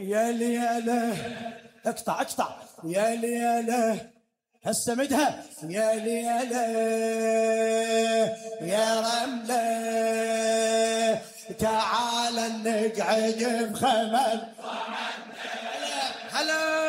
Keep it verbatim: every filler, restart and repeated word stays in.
يا ليله اقطع اقطع يا ليله هسه مدها يا ليله يا رمله تعال نقعد بخمل. هلا